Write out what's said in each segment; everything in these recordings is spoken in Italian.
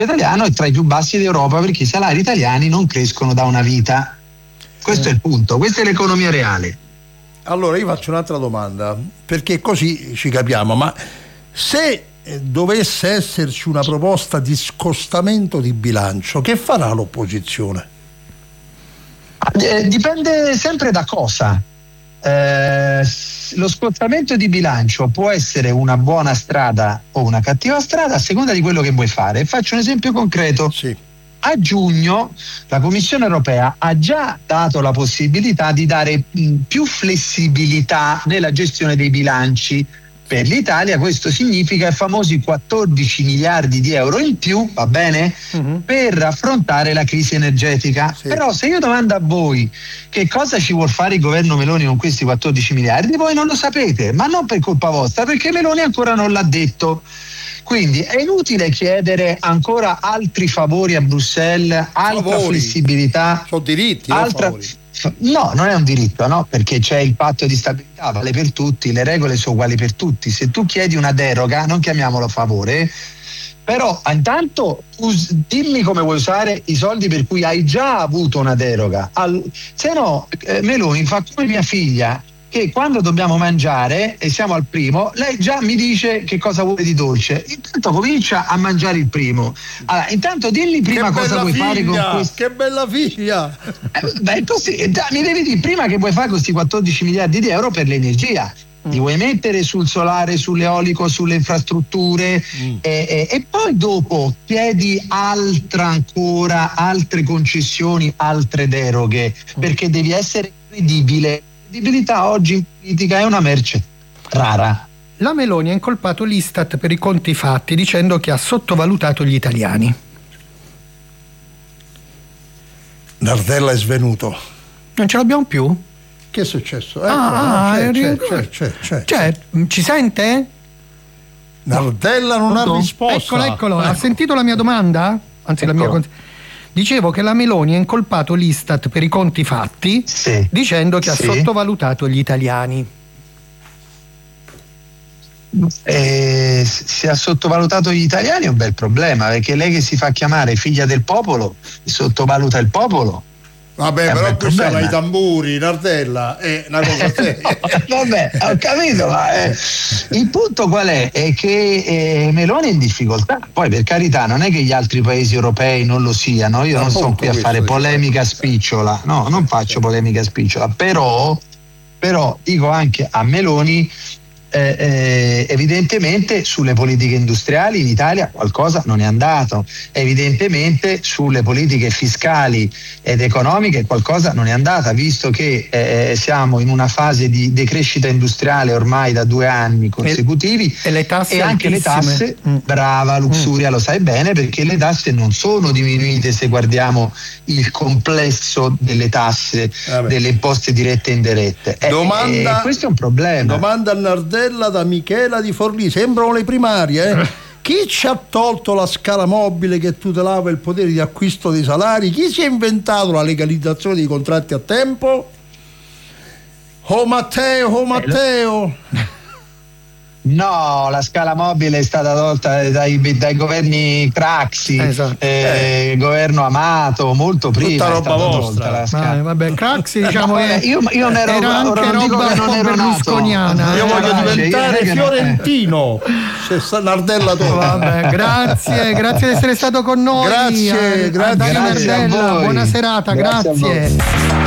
italiano è tra i più bassi d'Europa perché i salari italiani non crescono da una vita. Questo è il punto, questa è l'economia reale. Allora io faccio un'altra domanda, perché così ci capiamo, ma se dovesse esserci una proposta di scostamento di bilancio, che farà l'opposizione? Dipende sempre da cosa. Lo scostamento di bilancio può essere una buona strada o una cattiva strada a seconda di quello che vuoi fare. Faccio un esempio concreto. Sì. A giugno la Commissione europea ha già dato la possibilità di dare più flessibilità nella gestione dei bilanci. Per l'Italia questo significa i famosi 14 miliardi di euro in più, va bene? Per affrontare la crisi energetica. Sì. Però se io domando a voi che cosa ci vuol fare il governo Meloni con questi 14 miliardi, voi non lo sapete, ma non per colpa vostra, perché Meloni ancora non l'ha detto. Quindi è inutile chiedere ancora altri favori a Bruxelles, altra flessibilità. Sono diritti, favori. No, non è un diritto, no? Perché c'è il patto di stabilità, vale per tutti, le regole sono uguali per tutti. Se tu chiedi una deroga, non chiamiamolo favore, però intanto tu dimmi come vuoi usare i soldi per cui hai già avuto una deroga. Se no, Meloni fa come mia figlia, che quando dobbiamo mangiare e siamo al primo, lei già mi dice che cosa vuole di dolce. Intanto comincia a mangiare il primo. Allora, intanto dimmi prima cosa vuoi fare con questo. Che bella figlia! Così, mi devi dire prima che vuoi fare con questi 14 miliardi di euro per l'energia. Li vuoi mettere sul solare, sull'eolico, sulle infrastrutture e poi dopo chiedi altre concessioni, altre deroghe, perché devi essere credibile. La credibilità oggi in politica è una merce rara. La Meloni ha incolpato l'Istat per i conti fatti dicendo che ha sottovalutato gli italiani. Nardella è svenuto. Non ce l'abbiamo più? Che è successo? C'è, ci sente? Nardella non ha risposto. Eccolo. Ha sentito la mia domanda? Anzi, la mia. Dicevo che la Meloni ha incolpato l'Istat per i conti fatti, dicendo che ha sottovalutato gli italiani. Se ha sottovalutato gli italiani è un bel problema, perché lei che si fa chiamare figlia del popolo sottovaluta il popolo. Vabbè, però qui stanno i tamburi, Nardella, è una cosa seria. Vabbè, ho capito, ma il punto qual è? È che Meloni è in difficoltà. Poi, per carità, non è che gli altri paesi europei non lo siano. Io non sono qui a fare polemica spicciola, no, non faccio polemica spicciola, però dico anche a Meloni, evidentemente sulle politiche industriali in Italia qualcosa non è andato, evidentemente sulle politiche fiscali ed economiche qualcosa non è andata, visto che siamo in una fase di decrescita industriale ormai da 2 anni consecutivi e le tasse e anche altissime. Le tasse, brava Luxuria, lo sai bene, perché le tasse non sono diminuite se guardiamo il complesso delle tasse, delle imposte dirette e indirette. Questo è un problema. Domanda a Nardella da Michela di Forlì, sembrano le primarie, Chi ci ha tolto la scala mobile che tutelava il potere di acquisto dei salari? Chi si è inventato la legalizzazione dei contratti a tempo? Oh Matteo! No, la scala mobile è stata tolta dai governi Craxi, governo Amato, molto prima. Tutta roba vostra. La scala. Vabbè, Craxi diciamo che io non ero, era anche non dico roba che non ero berlusconiana. Io voglio diventare fiorentino. Se sta Nardella Vabbè, grazie di essere stato con noi. Grazie Nardella, buona serata, grazie.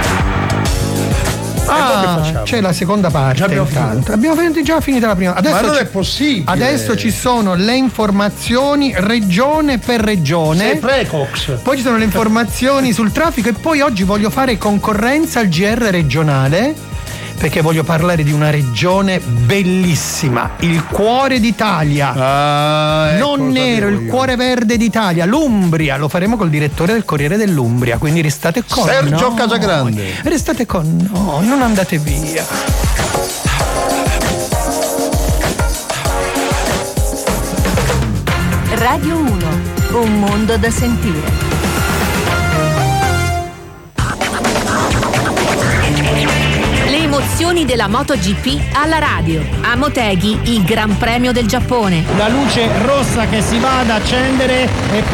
C'è la seconda parte. Abbiamo già finita la prima. Ma non è possibile. Adesso ci sono le informazioni regione per regione. Sei precox. Poi ci sono le informazioni sul traffico e poi oggi voglio fare concorrenza al GR regionale, perché voglio parlare di una regione bellissima, il cuore d'Italia, non nero, il cuore verde d'Italia, l'Umbria. Lo faremo col direttore del Corriere dell'Umbria, quindi restate con noi. Sergio Casagrande. Restate con noi, non andate via. Radio 1, un mondo da sentire. emozioni della MotoGP alla radio. A Motegi, il Gran Premio del Giappone. La luce rossa che si va ad accendere e